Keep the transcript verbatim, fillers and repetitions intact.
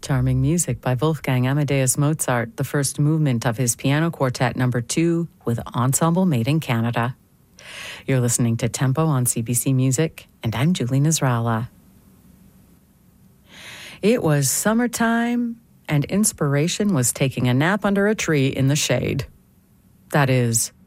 Charming music by Wolfgang Amadeus Mozart, the first movement of his Piano Quartet number two with Ensemble Made in Canada. You're listening to Tempo on C B C Music, and I'm Julie Nasrallah. It was summertime, and inspiration was taking a nap under a tree in the shade. That is,